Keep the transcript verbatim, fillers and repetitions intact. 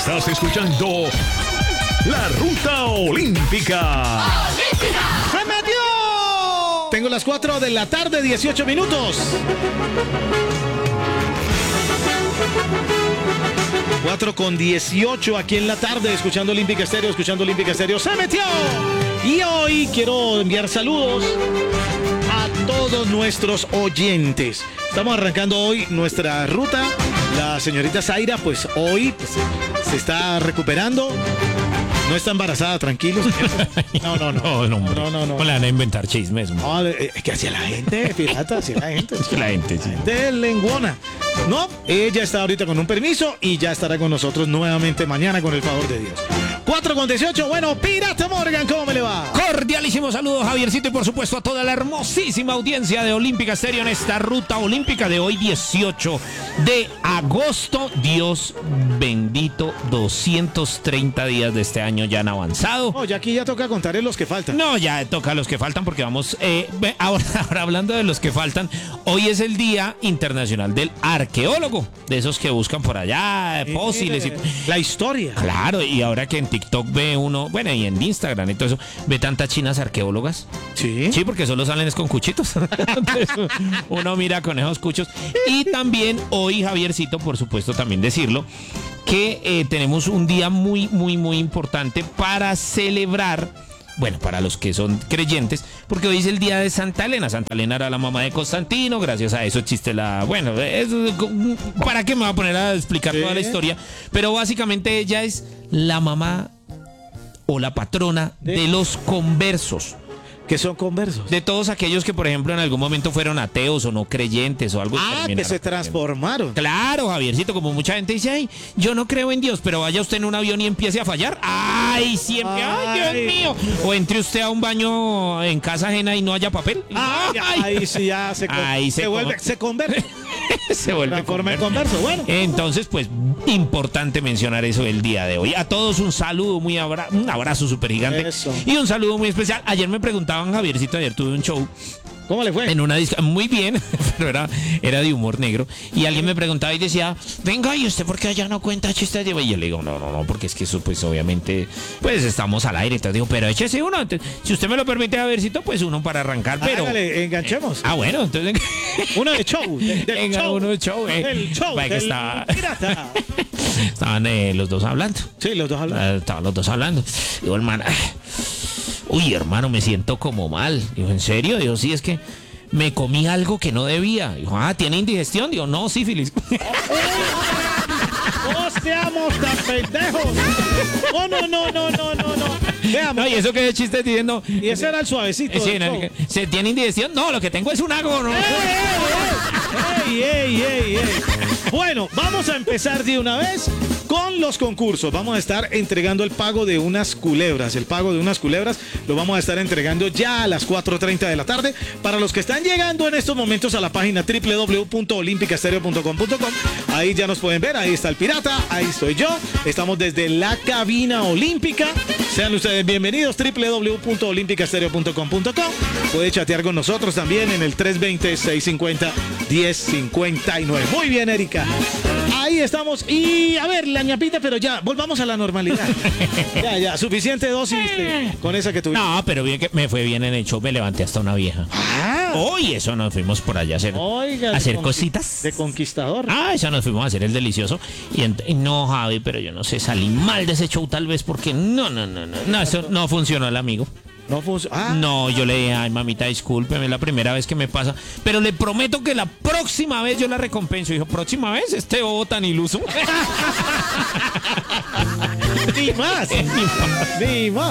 Estás escuchando La Ruta Olímpica. ¡Se metió! Tengo las cuatro de la tarde, dieciocho minutos. cuatro con dieciocho aquí en la tarde, escuchando Olímpica Estéreo, escuchando Olímpica Estéreo. ¡Se metió! Y hoy quiero enviar saludos a todos nuestros oyentes. Estamos arrancando hoy nuestra ruta. La señorita Zaira, pues hoy pues, se está recuperando. No está embarazada, tranquilos. No, no, no. No, no, hombre. No, no, no. No le van a inventar chismes. No, es que hacia la gente, pirata, hacia la gente. La gente, sí. De lenguona. No, ella está ahorita con un permiso y ya estará con nosotros nuevamente mañana con el favor de Dios. cuatro con dieciocho, bueno, Pirata Morgan, ¿cómo me le va? Cordialísimo saludo, Javiercito, y por supuesto a toda la hermosísima audiencia de Olímpica Estéreo en esta ruta olímpica de hoy, dieciocho de agosto. Dios bendito, doscientos treinta días de este año ya han avanzado. No, ya aquí ya toca contarles los que faltan. No, ya toca los que faltan porque vamos, eh, ahora, ahora hablando de los que faltan, hoy es el Día Internacional del Arqueólogo, de esos que buscan por allá eh, fósiles. Eh, y, la historia. Claro, y ahora que en TikTok ve uno, bueno, y en Instagram y todo eso, ve tantas chinas arqueólogas. Sí. Sí, porque solo salen es con cuchitos. Entonces, uno mira con esos cuchos. Y también hoy, Javiercito, por supuesto, también decirlo, que eh, tenemos un día muy, muy, muy importante para celebrar. Bueno, para los que son creyentes, porque hoy es el día de Santa Elena. Santa Elena era la mamá de Constantino, gracias a eso existe la... Bueno, es, ¿para qué me voy a poner a explicar toda la historia? Pero básicamente ella es la mamá o la patrona de, de los conversos. Que son conversos. De todos aquellos que, por ejemplo, en algún momento fueron ateos o no creyentes o algo. Ah, que se transformaron. Claro, Javiercito, como mucha gente dice, ay, yo no creo en Dios, pero vaya usted en un avión y empiece a fallar. Ay, siempre, ay, ay Dios mío. O entre usted a un baño en casa ajena y no haya papel. Ay, ay, ahí sí ya se, ahí se, se vuelve, se convierte. Se vuelve transforma en converso, bueno. Entonces, pues, importante mencionar eso el día de hoy. A todos un saludo muy abra un abrazo súper gigante. Eso. Y un saludo muy especial. Ayer me preguntaban, Javiercito, ayer tuve un show. ¿Cómo le fue? En una disco, muy bien, pero era, era de humor negro. Y alguien me preguntaba y decía, venga, ¿y usted por qué allá no cuenta chistes? Y yo le digo, no, no, no, porque es que eso, pues, obviamente, pues, estamos al aire. Entonces digo, pero échese uno. Entonces, si usted me lo permite, Javiercito, pues, uno para arrancar, pero... Hágale, enganchemos. Eh, ah, bueno, entonces... uno de show. De, del venga, show. uno de show, eh. El show Vaya que del estaba... pirata. Estaban eh, los dos hablando. Sí, los dos hablando. Eh, estaban los dos hablando. Digo, hermano... Uy, hermano, me siento como mal. Digo, ¿en serio? Digo, sí, es que me comí algo que no debía. Dijo, ah, ¿tiene indigestión? Digo, no, sífilis. ¡No seamos tan pendejos! ¡Oh, no, no, no, no, no, no! Veamos. No, y eso que de chiste diciendo. Y ese era el suavecito. Sí, no, ¿se tiene indigestión? No, lo que tengo es un ago, ¿no? ¡Ey, ey, ey, ey, ey! Bueno, vamos a empezar de una vez con los concursos. Vamos a estar entregando el pago de unas culebras. El pago de unas culebras lo vamos a estar entregando ya a las cuatro treinta de la tarde. Para los que están llegando en estos momentos a la página doble u doble u doble u punto olímpica estéreo punto com punto com, ahí ya nos pueden ver. Ahí está el pirata, ahí estoy yo. Estamos desde la cabina olímpica. Sean ustedes bienvenidos. doble u doble u doble u punto olímpica estéreo punto com punto com. Puede chatear con nosotros también en el tres dos cero, seis cinco cero, uno cero cinco nueve. Muy bien, Erika. Ahí estamos. Y a ver, la ñapita, pero ya, volvamos a la normalidad. Ya, ya, suficiente dosis de, con esa que tuviste. No, pero bien que me fue bien en el show, me levanté hasta una vieja. Ah. Hoy eso nos fuimos por allá a hacer, Oiga, a hacer de cositas. De conquistador. Ah, eso nos fuimos a hacer el delicioso. Y, ent y no, Javi, pero yo no sé, salí mal de ese show tal vez porque no, no, no, no, no, eso no funcionó el amigo. No funcionó. Ah. No, yo le dije, ay, mamita, discúlpeme, es la primera vez que me pasa. Pero le prometo que la próxima vez yo la recompenso. Dijo, ¿próxima vez? Este bobo tan iluso. Ni más. Ni más.